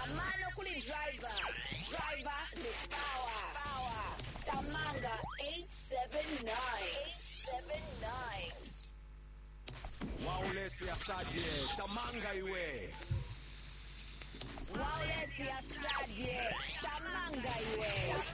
Amano kuli driver ni power. Tamanga 879. Waulesi asaje Tamanga iwe. Waulesi asaje Tamanga iwe.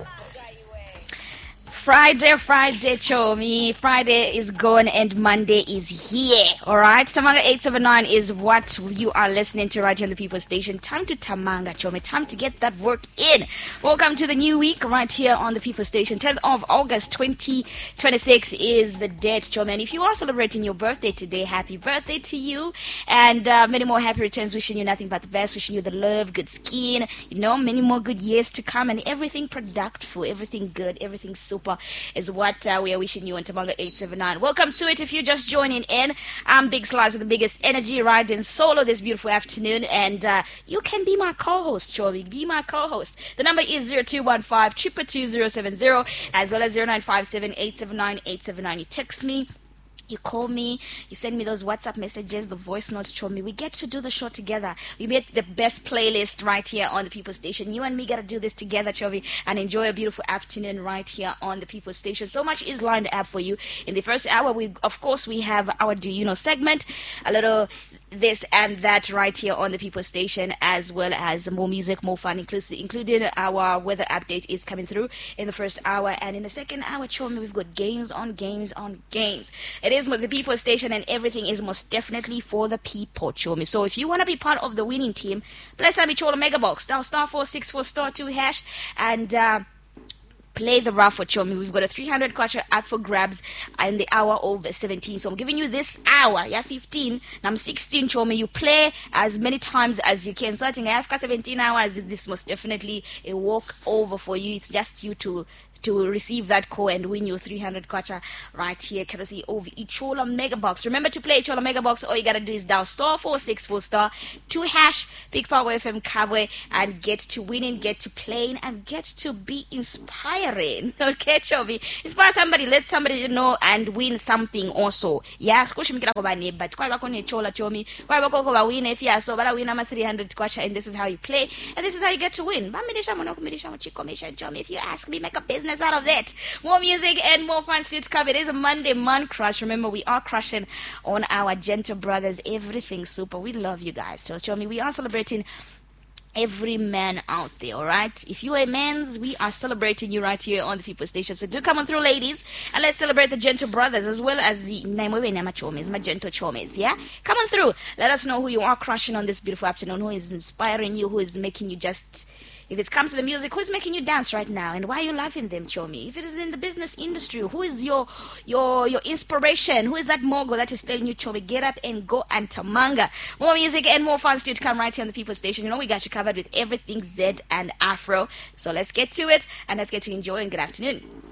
Friday, Chomi. Friday is gone and Monday is here. Alright, Tamanga 879 is what you are listening to right here on the People Station. Time to Tamanga, Chomi. Time to get that work in. Welcome to the new week right here on the People Station. 10th of August 2026 is the date, Chomi. And if you are celebrating your birthday today, happy birthday to you. And many more happy returns. Wishing you nothing but the best. Wishing you the love, good skin. Many more good years to come and everything productive, everything good, everything super is what we are wishing you on Tamanga 879. Welcome to it if you're just joining in. I'm Big Slice with the biggest energy riding solo this beautiful afternoon, and you can be my co-host, Chomi. Be my co-host. The number is 0215-222-070 as well as 0957-879-879. You text me, you call me, you send me those WhatsApp messages, the voice notes, Chomi. We get to do the show together. We make the best playlist right here on the People Station. You and me got to do this together, Chomi, and enjoy a beautiful afternoon right here on the People Station. So much is lined up for you. In the first hour, we have our Do You Know segment, a little this and that right here on the People Station, as well as more music, more fun, including our weather update is coming through in the first hour. And in the second hour, Chomi, we've got games on games on games. It is with the People Station, and everything is most definitely for the people, Chomi. So if you want to be part of the winning team, bless me, Chola Mega Box, down *464*2# and play the raffle, Chomi. We've got a 300 kwacha up for grabs in the hour of 17. So I'm giving you this hour, 15, I'm 16, Chomi. You play as many times as you can. Starting after 17 hours, this most definitely a walk over for you. It's just you to receive that call and win your 300 kwacha right here, courtesy of Ichola Megabox. Remember to play Ichola Megabox. All you gotta do is dial *464*2#, Big Power FM Kabwe, and get to winning, get to playing, and get to be inspiring. Okay, Chobi? Inspire somebody, let somebody know and win something also. Yeah, kushimikira kwa bani, but kwa bako ni Chola Chomi, kwa bako kwa win if ya so, but win ama 300 kwacha, and this is how you play, and this is how you get to win. If you ask me, make a business out of that. More music and more fun still to come. It is a Monday Man Crush. Remember, we are crushing on our gentle brothers. Everything super. We love you guys. So tell me, we are celebrating every man out there, all right? If you are a man's, we are celebrating you right here on the People Station. So do come on through, ladies, and let's celebrate the gentle brothers as well as the my gentle chomes, yeah? Come on through. Let us know who you are crushing on this beautiful afternoon, who is inspiring you, who is making you just... If it comes to the music, who's making you dance right now, and why are you loving them, Chomi? If it is in the business industry, who is your inspiration? Who is that mogul that is telling you, Chomi, get up and go and Tamanga? More music and more fun still to come right here on the People Station. We got you covered with everything Z and Afro. So let's get to it, and let's get to enjoy, and good afternoon.